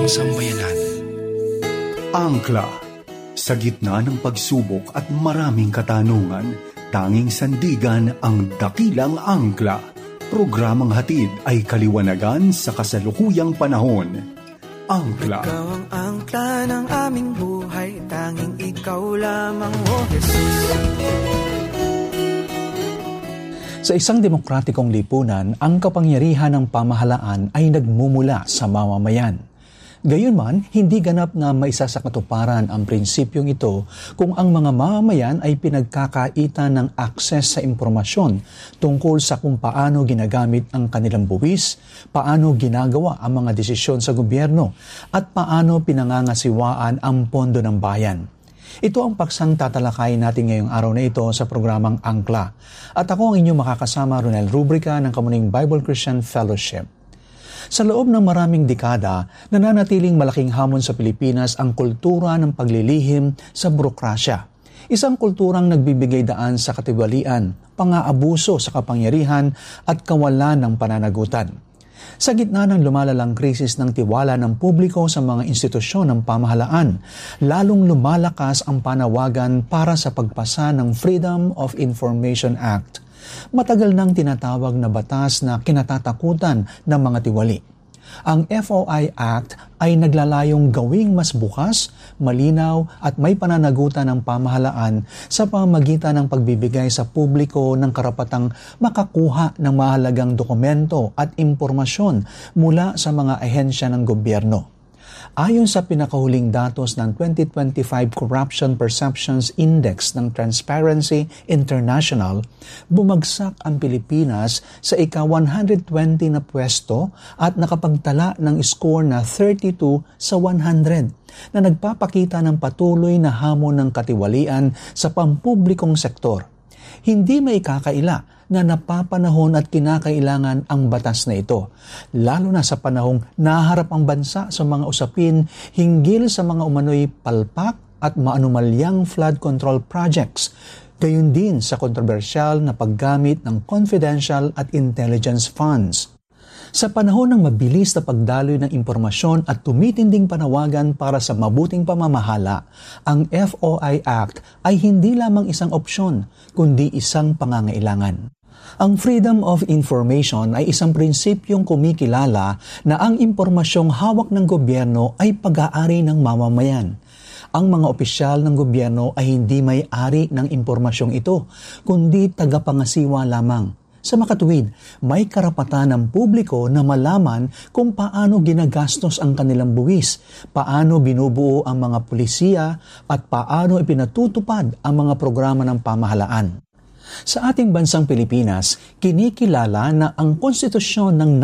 sambayanan. Angkla. Sa gitna ng pagsubok at maraming katanungan, tanging sandigan ang dakilang angkla. Programang hatid ay kaliwanagan sa kasalukuyang panahon. Angkla. Ikaw ang angkla ng aming buhay, tanging ikaw lamang, O Jesus. Sa isang demokratikong lipunan, ang kapangyarihan ng pamahalaan ay nagmumula sa mamamayan. Gayunman, hindi ganap na maisasakatuparan ang prinsipyong ito kung ang mga mamamayan ay pinagkakaitan ng akses sa impormasyon tungkol sa kung paano ginagamit ang kanilang buwis, paano ginagawa ang mga desisyon sa gobyerno, at paano pinangangasiwaan ang pondo ng bayan. Ito ang paksang tatalakayin natin ngayong araw na ito sa programang Angkla. At ako ang inyong makakasama, Ronel Rubrica ng Kamuning Bible Christian Fellowship. Sa loob ng maraming dekada, nananatiling malaking hamon sa Pilipinas ang kultura ng paglilihim sa burokrasya. Isang kulturang nagbibigay daan sa katiwalian, pang-aabuso sa kapangyarihan at kawalan ng pananagutan. Sa gitna ng lumalalang krisis ng tiwala ng publiko sa mga institusyon ng pamahalaan, lalong lumalakas ang panawagan para sa pagpasa ng Freedom of Information Act. Matagal nang tinatawag na batas na kinatatakutan ng mga tiwali. Ang FOI Act ay naglalayong gawing mas bukas, malinaw at may pananagutan ng pamahalaan sa pamamagitan ng pagbibigay sa publiko ng karapatang makakuha ng mahalagang dokumento at impormasyon mula sa mga ahensya ng gobyerno. Ayon sa pinakahuling datos ng 2025 Corruption Perceptions Index ng Transparency International, bumagsak ang Pilipinas sa ika-120 na pwesto at nakapagtala ng score na 32 sa 100 na nagpapakita ng patuloy na hamon ng katiwalian sa pampublikong sektor. Hindi may kakaila na napapanahon at kinakailangan ang batas na ito, lalo na sa panahong naharap ang bansa sa mga usapin hinggil sa mga umano'y palpak at maanumalyang flood control projects, gayon din sa kontrobersyal na paggamit ng confidential at intelligence funds. Sa panahon ng mabilis na pagdaloy ng impormasyon at tumitinding panawagan para sa mabuting pamamahala, ang FOI Act ay hindi lamang isang opsyon, kundi isang pangangailangan. Ang Freedom of Information ay isang prinsipyong kumikilala na ang impormasyong hawak ng gobyerno ay pag-aari ng mamamayan. Ang mga opisyal ng gobyerno ay hindi may-ari ng impormasyong ito, kundi tagapangasiwa lamang. Sa makatuwid, may karapatan ng publiko na malaman kung paano ginagastos ang kanilang buwis, paano binubuo ang mga pulisiya, at paano ipinatutupad ang mga programa ng pamahalaan. Sa ating bansang Pilipinas, kinikilala na ang konstitusyon ng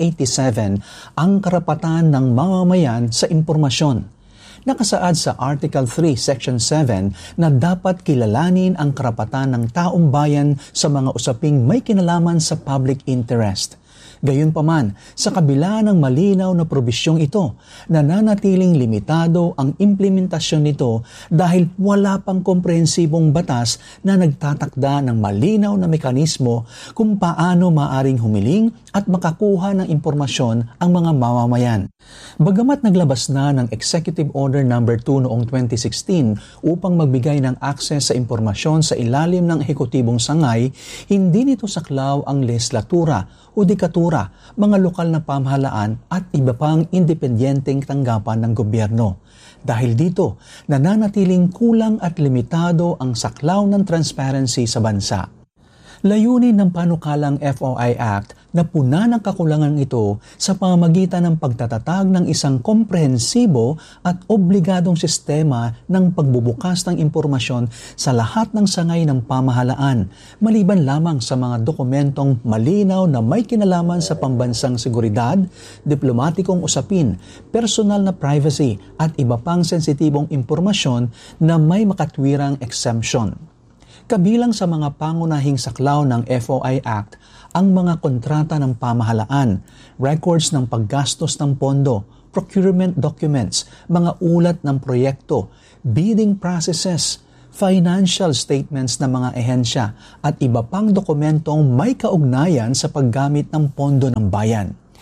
1987 ang karapatan ng mamamayan sa impormasyon. Nakasaad sa Article 3, Section 7 na dapat kilalanin ang karapatan ng taong bayan sa mga usaping may kinalaman sa public interest. Gayunpaman, sa kabila ng malinaw na probisyong ito, nananatiling limitado ang implementasyon nito dahil wala pang komprehensibong batas na nagtatakda ng malinaw na mekanismo kung paano maaring humiling at makakuha ng impormasyon ang mga mamamayan. Bagamat naglabas na ng Executive Order No. 2 noong 2016 upang magbigay ng akses sa impormasyon sa ilalim ng ehekutibong sangay, hindi nito saklaw ang legislatura, hudikatura, mga lokal na pamahalaan at iba pang independenteng tanggapan ng gobyerno. Dahil dito, nananatiling kulang at limitado ang saklaw ng transparency sa bansa. Layunin ng panukalang FOI Act na puna ng kakulangan ito sa pamamagitan ng pagtatatag ng isang komprehensibo at obligadong sistema ng pagbubukas ng impormasyon sa lahat ng sangay ng pamahalaan, maliban lamang sa mga dokumentong malinaw na may kinalaman sa pambansang seguridad, diplomatikong usapin, personal na privacy at iba pang sensitibong impormasyon na may makatwirang exemption. Kabilang sa mga pangunahing saklaw ng FOI Act ang mga kontrata ng pamahalaan, records ng paggastos ng pondo, procurement documents, mga ulat ng proyekto, bidding processes, financial statements ng mga ehensya at iba pang dokumentong may kaugnayan sa paggamit ng pondo ng bayan.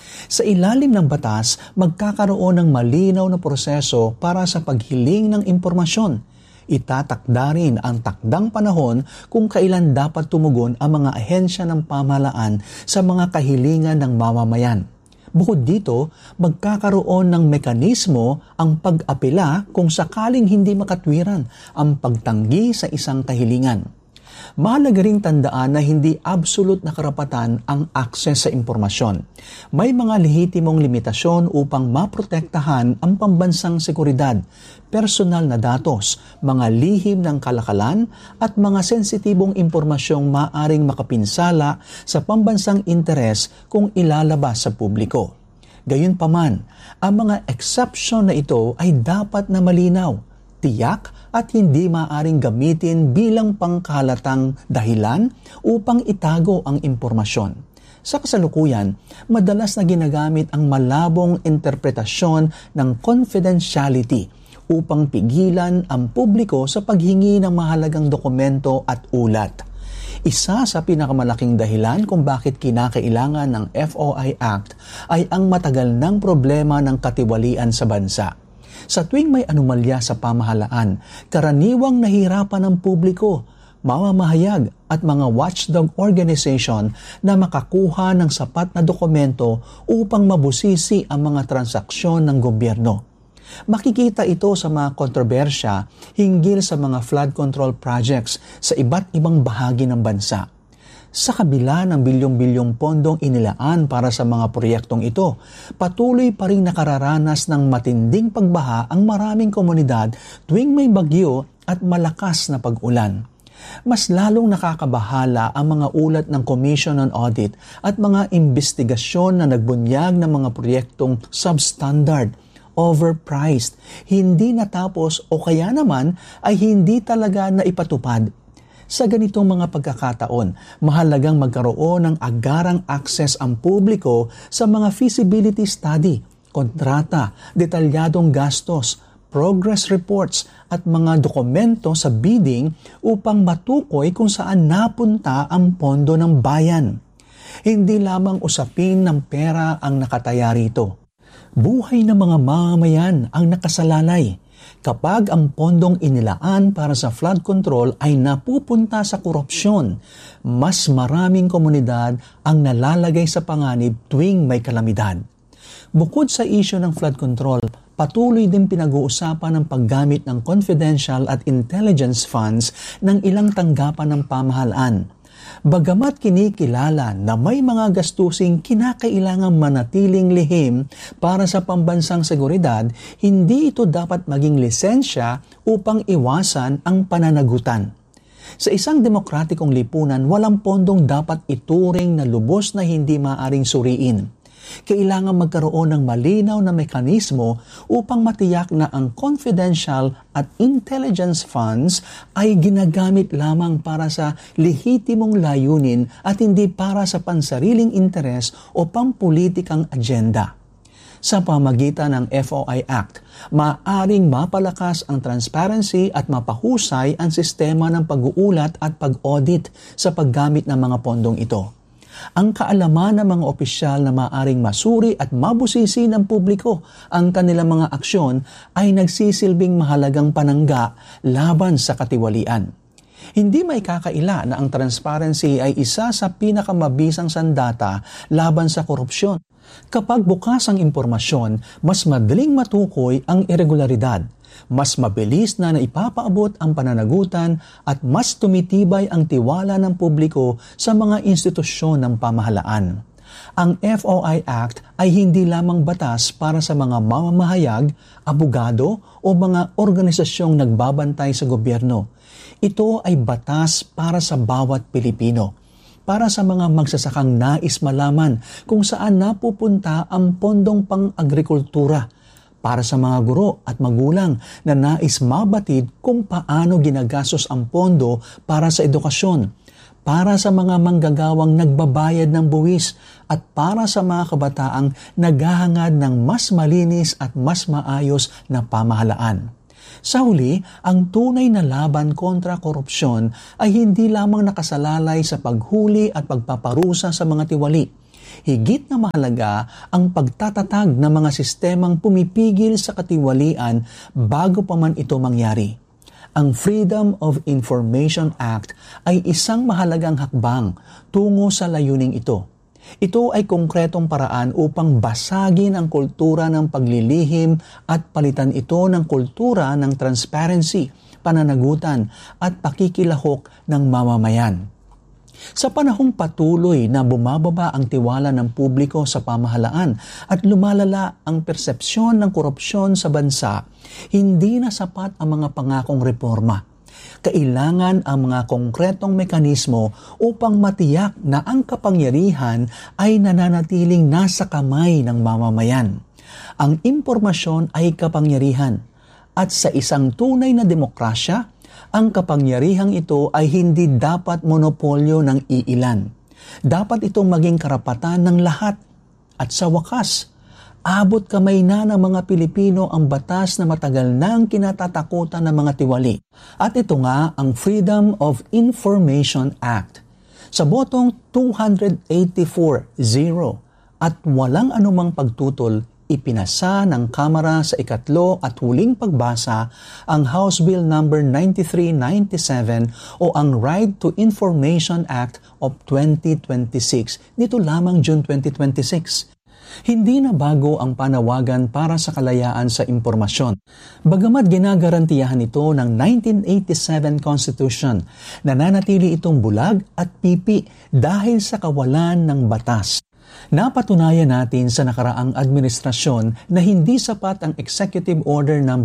Sa ilalim ng batas, magkakaroon ng malinaw na proseso para sa paghiling ng impormasyon. Itatakda rin ang takdang panahon kung kailan dapat tumugon ang mga ahensya ng pamahalaan sa mga kahilingan ng mamamayan. Bukod dito, magkakaroon ng mekanismo ang pag-apela kung sakaling hindi makatwiran ang pagtanggi sa isang kahilingan. Mahalaga ring tandaan na hindi absolute na karapatan ang access sa impormasyon. May mga lehitimong limitasyon upang maprotektahan ang pambansang seguridad, personal na datos, mga lihim ng kalakalan at mga sensitibong impormasyong maaring makapinsala sa pambansang interes kung ilalabas sa publiko. Gayunpaman, ang mga exception na ito ay dapat na malinaw, tiyak at hindi maaring gamitin bilang pangkalatang dahilan upang itago ang impormasyon. Sa kasalukuyan, madalas na ginagamit ang malabong interpretasyon ng confidentiality upang pigilan ang publiko sa paghingi ng mahalagang dokumento at ulat. Isa sa pinakamalaking dahilan kung bakit kinakailangan ng FOI Act ay ang matagal ng problema ng katiwalian sa bansa. Sa tuwing may anomalya sa pamahalaan, karaniwang nahirapan ng publiko, mamamahayag at mga watchdog organization na makakuha ng sapat na dokumento upang mabusisi ang mga transaksyon ng gobyerno. Makikita ito sa mga kontrobersya hinggil sa mga flood control projects sa iba't ibang bahagi ng bansa. Sa kabila ng bilyong-bilyong pondong inilaan para sa mga proyektong ito, patuloy pa rin nakararanas ng matinding pagbaha ang maraming komunidad tuwing may bagyo at malakas na pag-ulan. Mas lalong nakakabahala ang mga ulat ng Commission on Audit at mga investigasyon na nagbunyag ng mga proyektong substandard, overpriced, hindi natapos o kaya naman ay hindi talaga naipatupad. Sa ganitong mga pagkakataon, mahalagang magkaroon ng agarang access ang publiko sa mga feasibility study, kontrata, detalyadong gastos, progress reports at mga dokumento sa bidding upang matukoy kung saan napunta ang pondo ng bayan. Hindi lamang usapin ng pera ang nakataya rito. Buhay ng mga mamamayan ang nakasalalay. Kapag ang pondong inilaan para sa flood control ay napupunta sa korupsyon, mas maraming komunidad ang nalalagay sa panganib tuwing may kalamidad. Bukod sa isyu ng flood control, patuloy din pinag-uusapan ang paggamit ng confidential at intelligence funds ng ilang tanggapan ng pamahalaan. Bagamat kinikilala na may mga gastusing kinakailangang manatiling lihim para sa pambansang seguridad, hindi ito dapat maging lisensya upang iwasan ang pananagutan. Sa isang demokratikong lipunan, walang pondong dapat ituring na lubos na hindi maaring suriin. Kailangan magkaroon ng malinaw na mekanismo upang matiyak na ang confidential at intelligence funds ay ginagamit lamang para sa lehitimong layunin at hindi para sa pansariling interes o pampulitikang agenda. Sa pamagitan ng FOI Act, maaaring mapalakas ang transparency at mapahusay ang sistema ng pag-uulat at pag-audit sa paggamit ng mga pondong ito. Ang kaalaman ng mga opisyal na maaring masuri at mabusisi ng publiko ang kanilang mga aksyon ay nagsisilbing mahalagang panangga laban sa katiwalian. Hindi may kakaila na ang transparency ay isa sa pinakamabisang sandata laban sa korupsyon. Kapag bukas ang impormasyon, mas madaling matukoy ang irregularidad. Mas mabilis na naipapaabot ang pananagutan at mas tumitibay ang tiwala ng publiko sa mga institusyon ng pamahalaan. Ang FOI Act ay hindi lamang batas para sa mga mamamahayag, abogado o mga organisasyong nagbabantay sa gobyerno. Ito ay batas para sa bawat Pilipino, para sa mga magsasakang nais malaman kung saan napupunta ang pondong pang-agrikultura, para sa mga guro at magulang na nais mabatid kung paano ginagastos ang pondo para sa edukasyon, para sa mga manggagawang nagbabayad ng buwis at para sa mga kabataang naghahangad ng mas malinis at mas maayos na pamahalaan. Sa huli, ang tunay na laban kontra korupsyon ay hindi lamang nakasalalay sa paghuli at pagpaparusa sa mga tiwali. higit na mahalaga ang pagtatatag ng mga sistemang pumipigil sa katiwalian bago pa man ito mangyari. Ang Freedom of Information Act ay isang mahalagang hakbang tungo sa layuning ito. Ito ay konkretong paraan upang basagin ang kultura ng paglilihim at palitan ito ng kultura ng transparency, pananagutan at pakikilahok ng mamamayan. Sa panahong patuloy na bumababa ang tiwala ng publiko sa pamahalaan at lumalala ang persepsyon ng korupsyon sa bansa, hindi na sapat ang mga pangakong reforma. Kailangan ang mga konkretong mekanismo upang matiyak na ang kapangyarihan ay nananatiling nasa kamay ng mamamayan. Ang impormasyon ay kapangyarihan at sa isang tunay na demokrasya, ang kapangyarihang ito ay hindi dapat monopolyo ng iilan. Dapat itong maging karapatan ng lahat. At sa wakas, abot kamay na ng mga Pilipino ang batas na matagal nang kinatatakutan ng mga tiwali. At ito nga ang Freedom of Information Act. Sa botong 284-0 at walang anumang pagtutol, ipinasa ng Kamara sa ikatlo at huling pagbasa ang House Bill No. 9397 o ang Right to Information Act of 2026 nito lamang June 2026. Hindi na bago ang panawagan para sa kalayaan sa impormasyon. Bagamat ginagarantiyahan ito ng 1987 Constitution, nananatili itong bulag at pipi dahil sa kawalan ng batas. Napatunayan natin sa nakaraang administrasyon na hindi sapat ang Executive Order No.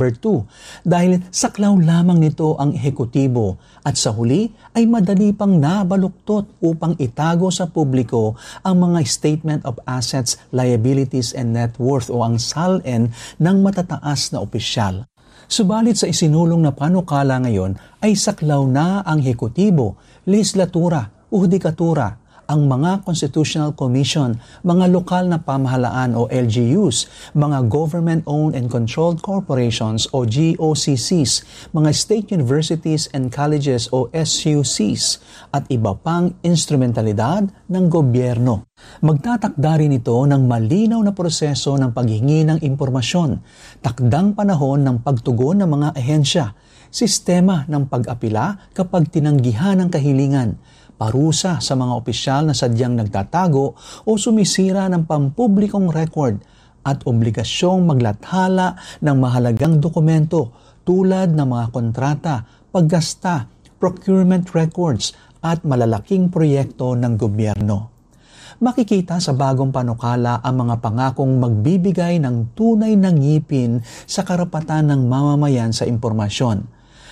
2 dahil saklaw lamang nito ang ehekutibo at sa huli ay madali pang nabaluktot upang itago sa publiko ang mga Statement of Assets, Liabilities and Net Worth o ang SALN ng matataas na opisyal. Subalit sa isinulong na panukala ngayon ay saklaw na ang ehekutibo, legislatura, hudikatura, ang mga Constitutional Commission, mga lokal na pamahalaan o LGUs, mga Government-Owned and Controlled Corporations o GOCCs, mga State Universities and Colleges o SUCs, at iba pang instrumentalidad ng gobyerno. Magtatakda rin ito ng malinaw na proseso ng paghingi ng impormasyon, takdang panahon ng pagtugon ng mga ahensya, sistema ng pag-apila kapag tinanggihan ang kahilingan, parusa sa mga opisyal na sadyang nagtatago o sumisira ng pampublikong record at obligasyong maglathala ng mahalagang dokumento tulad ng mga kontrata, paggasta, procurement records at malalaking proyekto ng gobyerno. Makikita sa bagong panukala ang mga pangakong magbibigay ng tunay na ngipin sa karapatan ng mamamayan sa impormasyon.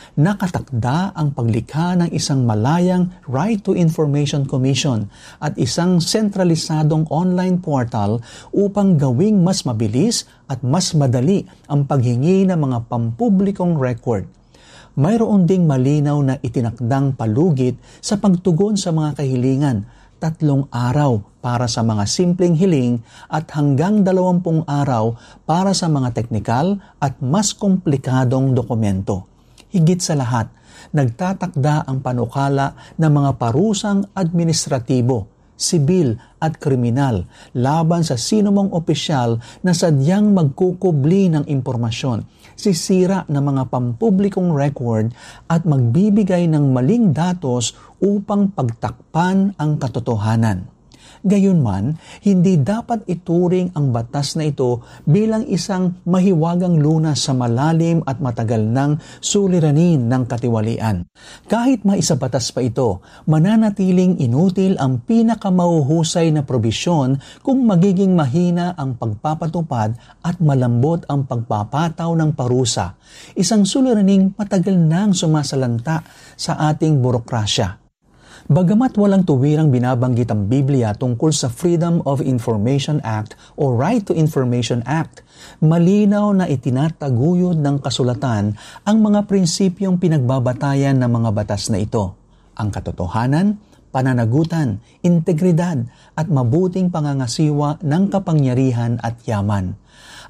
Nakatakda ang paglikha ng isang malayang Right to Information Commission at isang sentralisadong online portal upang gawing mas mabilis at mas madali ang paghingi ng mga pampublikong record. Mayroon ding malinaw na itinakdang palugit sa pagtugon sa mga kahilingan, 3 araw para sa mga simpleng hiling at hanggang 20 araw para sa mga teknikal at mas komplikadong dokumento. Higit sa lahat, nagtatakda ang panukala ng mga parusang administratibo, sibil at kriminal laban sa sinumang opisyal na sadyang magkukubli ng impormasyon, sisira ng mga pampublikong record at magbibigay ng maling datos upang pagtakpan ang katotohanan. Gayunman, hindi dapat ituring ang batas na ito bilang isang mahiwagang lunas sa malalim at matagal ng suliranin ng katiwalian. Kahit maisabatas pa ito, mananatiling inutil ang pinakamahuhusay na probisyon kung magiging mahina ang pagpapatupad at malambot ang pagpapataw ng parusa, isang suliraning matagal nang sumasalanta sa ating burokrasya. Bagamat walang tuwirang binabanggit ang Biblia tungkol sa Freedom of Information Act o Right to Information Act, malinaw na itinataguyod ng kasulatan ang mga prinsipyong pinagbabatayan ng mga batas na ito. Ang katotohanan, pananagutan, integridad at mabuting pangangasiwa ng kapangyarihan at yaman.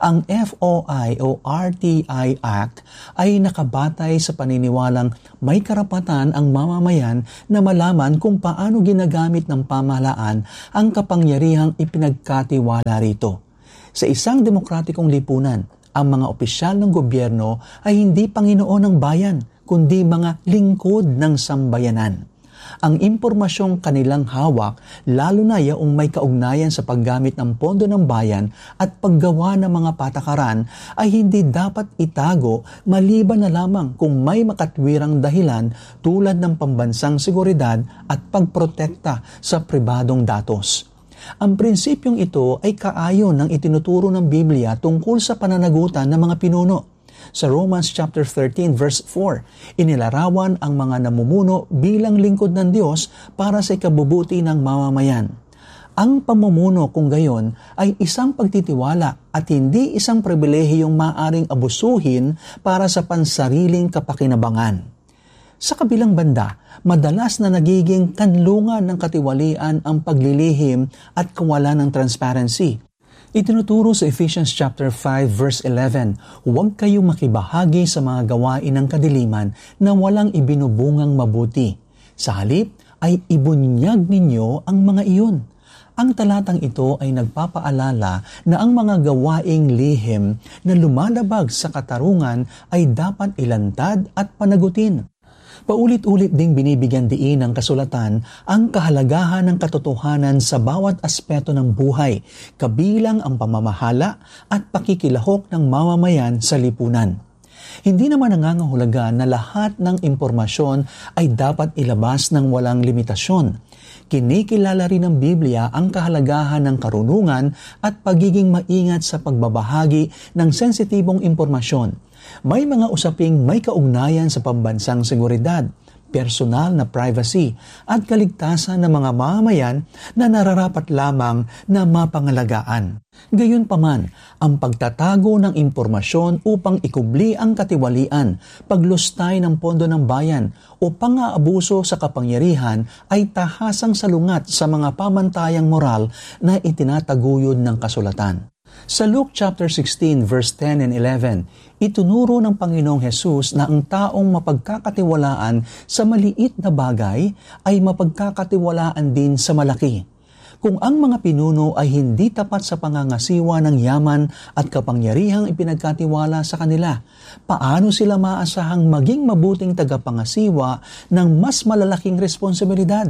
Ang FOI o RTI Act ay nakabatay sa paniniwalang may karapatan ang mamamayan na malaman kung paano ginagamit ng pamahalaan ang kapangyarihang ipinagkatiwala rito. Sa isang demokratikong lipunan, ang mga opisyal ng gobyerno ay hindi Panginoon ng bayan, kundi mga lingkod ng sambayanan. Ang impormasyong kanilang hawak, lalo na yaong may kaugnayan sa paggamit ng pondo ng bayan at paggawa ng mga patakaran, ay hindi dapat itago maliban na lamang kung may makatwirang dahilan tulad ng pambansang seguridad at pagprotekta sa pribadong datos. Ang prinsipyong ito ay kaayon ng itinuturo ng Biblia tungkol sa pananagutan ng mga pinuno. Sa Romans chapter 13 verse 4, inilarawan ang mga namumuno bilang lingkod ng Diyos para sa ikabubuti ng mamamayan. Ang pamumuno kung gayon ay isang pagtitiwala at hindi isang pribilehiyong maaring abusuhin para sa pansariling kapakinabangan. Sa kabilang banda, madalas na nagiging kanlungan ng katiwalian ang paglilihim at kawalan ng transparency. Itinuturo sa Ephesians chapter 5 verse 11, huwag kayong makibahagi sa mga gawain ng kadiliman na walang ibinubungang mabuti. Sa halip ay ibunyag ninyo ang mga iyon. Ang talatang ito ay nagpapaalala na ang mga gawaing lihim na lumalabag sa katarungan ay dapat ilantad at panagutin. Paulit-ulit ding binibigyan diin ng kasulatan ang kahalagahan ng katotohanan sa bawat aspeto ng buhay, kabilang ang pamamahala at pakikilahok ng mamamayan sa lipunan. Hindi naman nangangahulugan na lahat ng impormasyon ay dapat ilabas ng walang limitasyon. Kinikilala rin ng Biblia ang kahalagahan ng karunungan at pagiging maingat sa pagbabahagi ng sensitibong impormasyon. May mga usaping may kaugnayan sa pambansang seguridad, personal na privacy, at kaligtasan ng mga mamamayan na nararapat lamang na mapangalagaan. Gayunpaman, ang pagtatago ng impormasyon upang ikubli ang katiwalian, paglustay ng pondo ng bayan, o pang-aabuso sa kapangyarihan ay tahasang salungat sa mga pamantayang moral na itinataguyod ng kasulatan. Sa Luke chapter 16 verse 10 and 11, itunuro ng Panginoong Hesus na ang taong mapagkakatiwalaan sa maliit na bagay ay mapagkakatiwalaan din sa malaki. Kung ang mga pinuno ay hindi tapat sa pangangasiwa ng yaman at kapangyarihang ipinagkatiwala sa kanila, paano sila maasahang maging mabuting tagapangasiwa ng mas malalaking responsibilidad?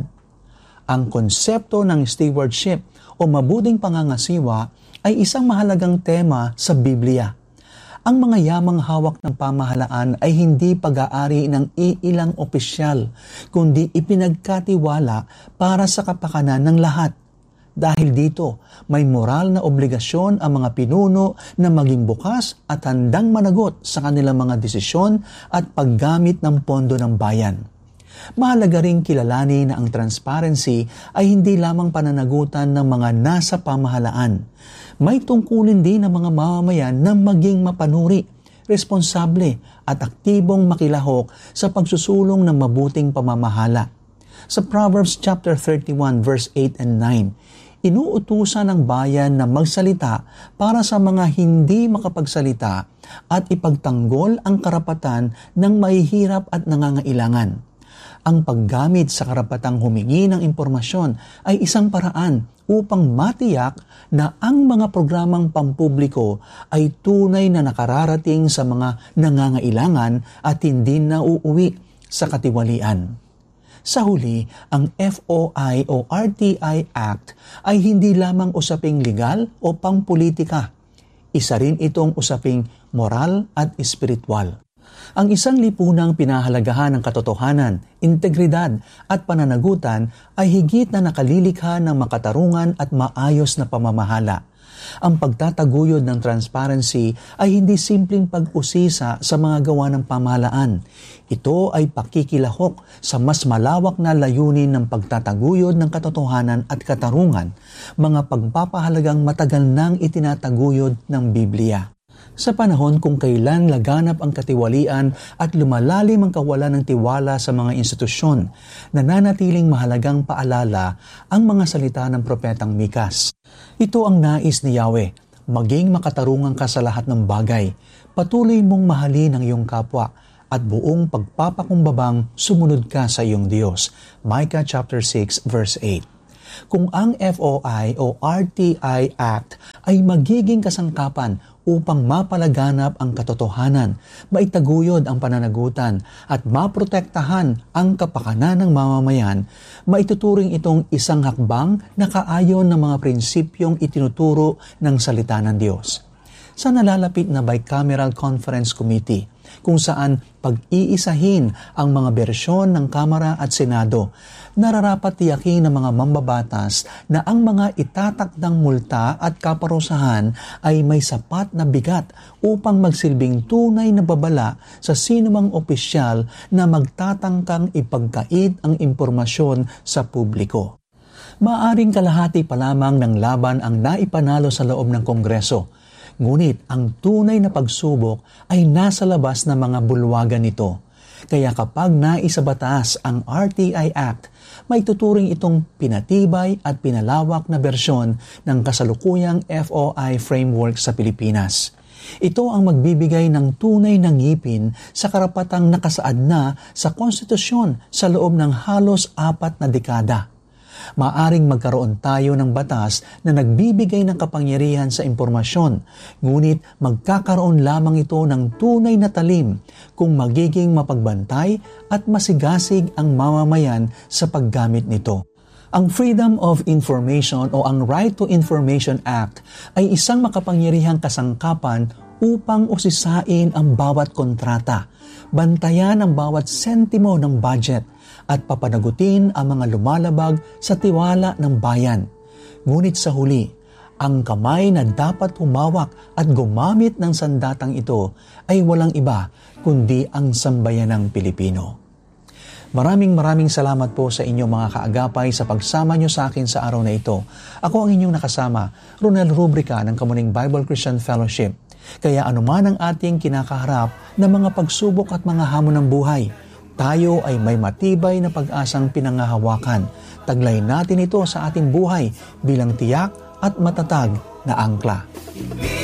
Ang konsepto ng stewardship o mabuting pangangasiwa ay isang mahalagang tema sa Biblia. Ang mga yamang hawak ng pamahalaan ay hindi pag-aari ng iilang opisyal, kundi ipinagkatiwala para sa kapakanan ng lahat. Dahil dito, may moral na obligasyon ang mga pinuno na maging bukas at handang managot sa kanilang mga desisyon at paggamit ng pondo ng bayan. Mahalaga ring kilalanin na ang transparency ay hindi lamang pananagutan ng mga nasa pamahalaan. May tungkulin din ng mga mamamayan na maging mapanuri, responsable at aktibong makilahok sa pagsusulong ng mabuting pamamahala. Sa Proverbs chapter 31 verse 8 and 9, inuutusan ng bayan na magsalita para sa mga hindi makapagsalita at ipagtanggol ang karapatan ng mahihirap at nangangailangan. Ang paggamit sa karapatang humingi ng impormasyon ay isang paraan upang matiyak na ang mga programang pampubliko ay tunay na nakararating sa mga nangangailangan at hindi nauuwi sa katiwalian. Sa huli, ang FOI o RTI Act ay hindi lamang usaping legal o pangpolitika. Isa rin itong usaping moral at espiritual. Ang isang lipunang pinahalagahan ng katotohanan, integridad at pananagutan ay higit na nakalilikha ng makatarungan at maayos na pamamahala. Ang pagtataguyod ng transparency ay hindi simpleng pag-usisa sa mga gawa ng pamahalaan. Ito ay pakikilahok sa mas malawak na layunin ng pagtataguyod ng katotohanan at katarungan, mga pagpapahalagang matagal nang itinataguyod ng Biblia. Sa panahon kung kailan laganap ang katiwalian at lumalalim ang kawalan ng tiwala sa mga institusyon, nananatiling mahalagang paalala ang mga salita ng propetang Mikas. Ito ang nais ni Yahweh, Maging makatarungan ka sa lahat ng bagay. Patuloy mong mahalin ang iyong kapwa at buong pagpapakumbabang sumunod ka sa iyong Diyos. Micah chapter 6 verse 8. Kung ang FOI o RTI Act ay magiging kasangkapan upang mapalaganap ang katotohanan, maitaguyod ang pananagutan at maprotektahan ang kapakanan ng mamamayan, maituturing itong isang hakbang na kaayon ng mga prinsipyong itinuturo ng salita ng Diyos. Sa nalalapit na Bicameral Conference Committee, kung saan pag-iisahin ang mga bersyon ng Kamara at Senado, nararapat tiyakin ng mga mambabatas na ang mga itatakdang multa at kaparusahan ay may sapat na bigat upang magsilbing tunay na babala sa sinumang opisyal na magtatangkang ipagkait ang impormasyon sa publiko. Maaring kalahati pa lamang ng laban ang naipanalo sa loob ng Kongreso. Ngunit ang tunay na pagsubok ay nasa labas ng mga bulwagan nito. Kaya kapag naisabatas ang RTI Act, may tuturing itong pinatibay at pinalawak na bersyon ng kasalukuyang FOI framework sa Pilipinas. Ito ang magbibigay ng tunay na ngipin sa karapatang nakasaad na sa konstitusyon sa loob ng halos 4 na dekada. Maaring magkaroon tayo ng batas na nagbibigay ng kapangyarihan sa impormasyon, ngunit magkakaroon lamang ito ng tunay na talim kung magiging mapagbantay at masigasig ang mamamayan sa paggamit nito. Ang Freedom of Information o ang Right to Information Act ay isang makapangyarihang kasangkapan upang usisain ang bawat kontrata, bantayan ang bawat sentimo ng budget, at papanagutin ang mga lumalabag sa tiwala ng bayan. Ngunit sa huli, ang kamay na dapat humawak at gumamit ng sandatang ito ay walang iba kundi ang sambayanang Pilipino. Maraming salamat po sa inyong mga kaagapay sa pagsama nyo sa akin sa araw na ito. Ako ang inyong nakasama, Ronel Rubrica ng Kamuning Bible Christian Fellowship. Kaya anuman ang ating kinakaharap na mga pagsubok at mga hamon ng buhay, tayo ay may matibay na pag-asang pinangahawakan. Taglay natin ito sa ating buhay bilang tiyak at matatag na angkla.